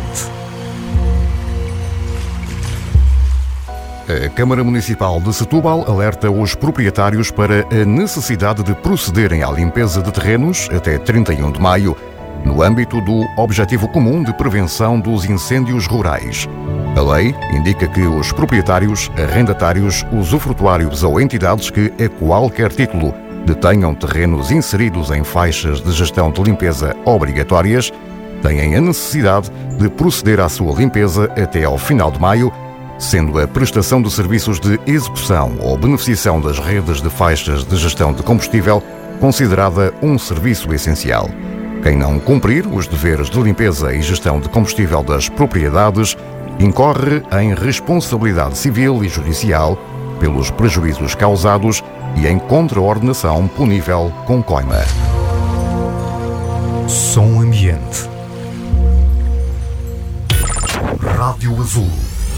Ambiente. A Câmara Municipal de Setúbal alerta os proprietários para a necessidade de procederem à limpeza de terrenos até 31 de maio, no âmbito do Objetivo Comum de Prevenção dos Incêndios Rurais. A lei indica que os proprietários, arrendatários, usufrutuários ou entidades que, a qualquer título, detenham terrenos inseridos em faixas de gestão de limpeza obrigatórias, têm a necessidade de proceder à sua limpeza até ao final de maio, sendo a prestação de serviços de execução ou beneficiação das redes de faixas de gestão de combustível considerada um serviço essencial. Quem não cumprir os deveres de limpeza e gestão de combustível das propriedades incorre em responsabilidade civil e judicial pelos prejuízos causados e em contraordenação punível com coima. Som Ambiente. Rádio Azul.